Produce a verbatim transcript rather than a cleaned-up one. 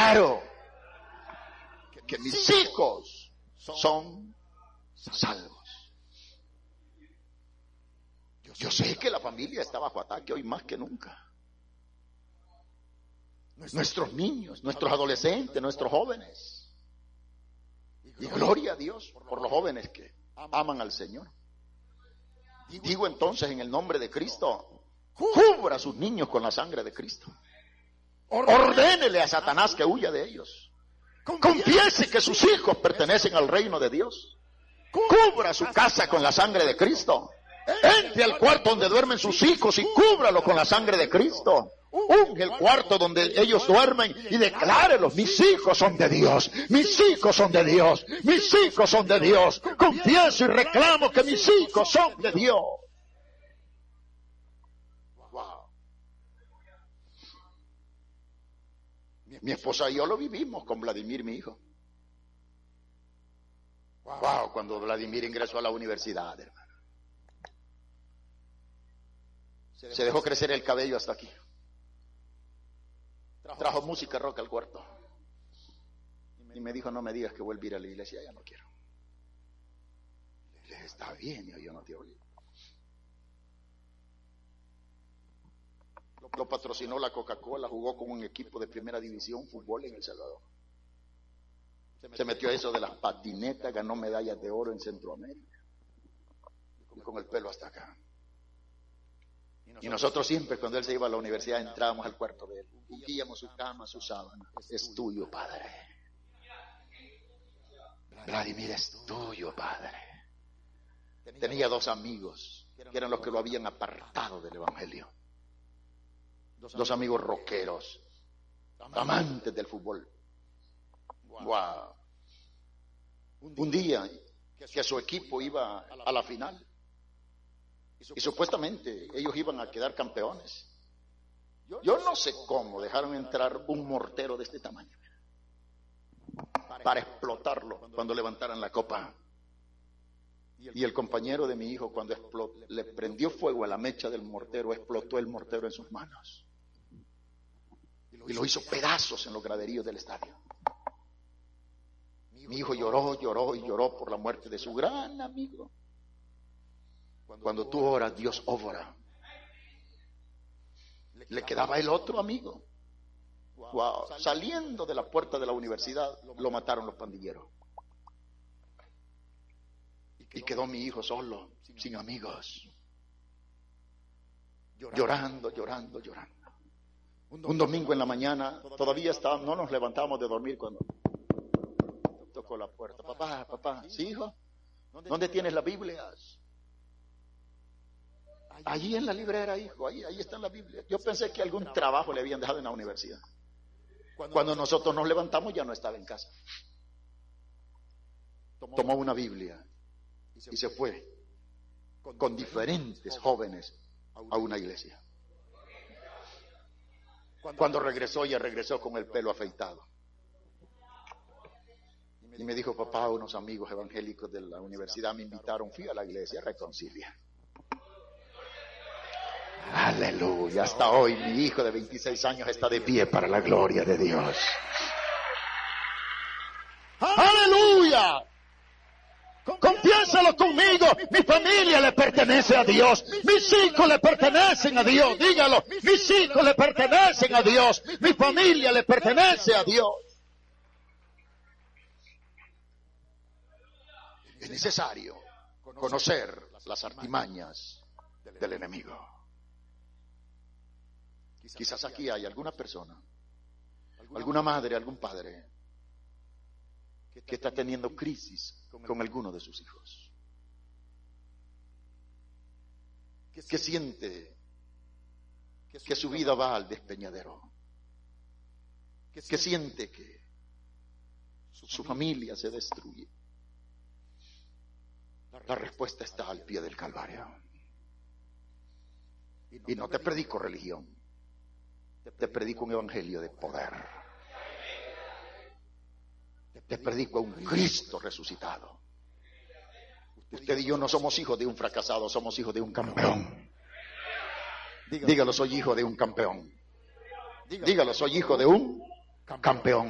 declaro que mis hijos son salvos. Yo sé que la familia está bajo ataque hoy más que nunca. Nuestros niños, nuestros adolescentes, nuestros jóvenes. Y gloria a Dios por los jóvenes que aman al Señor. Digo entonces, en el nombre de Cristo, cubra a sus niños con la sangre de Cristo. Ordénele a Satanás que huya de ellos. Confiese que sus hijos pertenecen al reino de Dios. Cubra su casa con la sangre de Cristo. Entre al cuarto donde duermen sus hijos y cúbralo con la sangre de Cristo. Unge el cuarto donde ellos duermen y declárelos: mis hijos son de Dios, mis hijos son de Dios, mis hijos son de Dios. Confieso y reclamo que mis hijos son de Dios. Wow. Mi esposa y yo lo vivimos con Vladimir, mi hijo. Wow, cuando Vladimir ingresó a la universidad, hermano. Se dejó crecer el cabello hasta aquí. Trajo música rock al cuarto. Y me dijo: no me digas que vuelvo a ir a la iglesia, ya no quiero. Le dije: está bien, yo, yo no te oigo. Lo patrocinó la Coca-Cola, jugó con un equipo de primera división, fútbol en El Salvador. Se metió a eso de las patinetas, ganó medallas de oro en Centroamérica. Y con el pelo hasta acá. Y nosotros siempre, cuando él se iba a la universidad, entrábamos al cuarto de él. Ungíamos su cama, su sábana. Es tuyo, Padre. Vladimir, es tuyo, Padre. Tenía dos amigos que eran los que lo habían apartado del evangelio. Dos amigos rockeros, amantes del fútbol. Wow. Un día que su equipo iba a la final y supuestamente ellos iban a quedar campeones. Yo no sé cómo dejaron entrar un mortero de este tamaño para explotarlo cuando levantaran la copa. Y el compañero de mi hijo, cuando explotó, le prendió fuego a la mecha del mortero, explotó el mortero en sus manos y lo hizo pedazos en los graderíos del estadio. Mi hijo lloró, lloró y lloró por la muerte de su gran amigo. Cuando tú oras, Dios obra. Le quedaba el otro amigo. Wow. Saliendo de la puerta de la universidad, lo mataron los pandilleros. Y quedó mi hijo solo, sin amigos. Llorando, llorando, llorando. Un domingo en la mañana, todavía estábamos, no nos levantamos de dormir cuando tocó la puerta. Papá, papá, ¿sí, hijo? ¿Dónde tienes las Biblias? Allí en la librera, hijo, ahí, ahí está la Biblia. Yo pensé que algún trabajo le habían dejado en la universidad. Cuando nosotros nos levantamos ya no estaba en casa. Tomó una Biblia y se fue con diferentes jóvenes a una iglesia. Cuando regresó, ya regresó con el pelo afeitado. Y me dijo: papá, unos amigos evangélicos de la universidad me invitaron, fui a la iglesia, reconcilia. Aleluya, hasta hoy mi hijo de veintiséis años está de pie para la gloria de Dios. Aleluya. Confiésalo conmigo, mi familia le pertenece a Dios, mis hijos le pertenecen a Dios, dígalo, mis hijos le pertenecen a Dios, mi familia le pertenece a Dios. Es necesario conocer las artimañas del enemigo. Quizás aquí hay alguna persona, alguna madre, algún padre que está teniendo crisis con alguno de sus hijos, que siente que su vida va al despeñadero, que siente que su familia se destruye. La respuesta está al pie del Calvario. Y no te predico religión, te predico un evangelio de poder. Te predico a un Cristo resucitado. Usted y yo no somos hijos de un fracasado, somos hijos de un campeón. Dígalo, soy hijo de un campeón. Dígalo, soy hijo de un campeón.